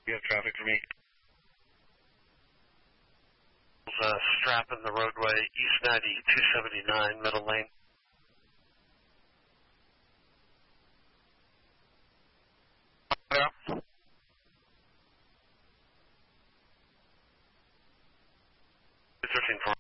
You have traffic for me? Strap in the roadway, East 90, 279, middle lane. Yeah. 213 4.